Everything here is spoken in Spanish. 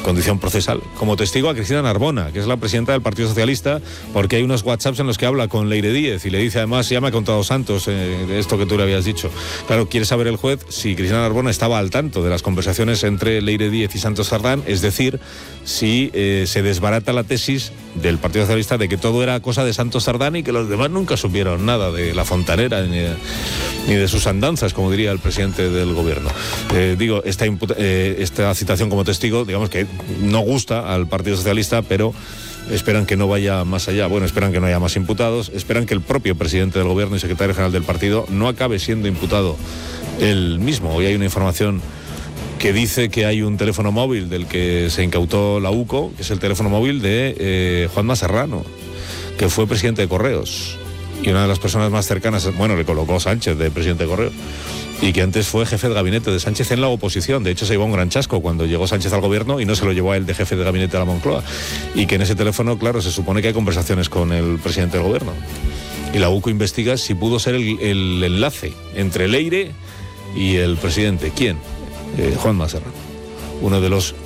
condición procesal, como testigo a Cristina Narbona, que es la presidenta del Partido Socialista, porque hay unos WhatsApps en los que habla con Leire Díez y le dice además, ya me ha contado Santos de esto que tú le habías dicho. Claro, quiere saber el juez si Cristina Narbona estaba al tanto de las conversaciones entre Leire Díez y Santos Cerdán, es decir, si se desbarata la tesis del Partido Socialista de que todo era cosa de Santos Cerdán y que los demás nunca supieron nada de la fontanera ni de sus andanzas, como diría el presidente del gobierno. Digo, esta citación como testigo, digamos que no gusta al Partido Socialista, pero esperan que no vaya más allá. Bueno, esperan que no haya más imputados, esperan que el propio presidente del gobierno y secretario general del partido no acabe siendo imputado él mismo. Hoy hay una información que dice que hay un teléfono móvil del que se incautó la UCO, que es el teléfono móvil de Juanma Serrano, que fue presidente de Correos, y una de las personas más cercanas, bueno, le colocó Sánchez de presidente de Correos, y que antes fue jefe de gabinete de Sánchez en la oposición. De hecho, se llevó un gran chasco cuando llegó Sánchez al gobierno y no se lo llevó a él de jefe de gabinete de la Moncloa. Y que en ese teléfono, claro, se supone que hay conversaciones con el presidente del gobierno. Y la UCO investiga si pudo ser el enlace entre Leire y el presidente. ¿Quién? Juanma Serrano, uno de los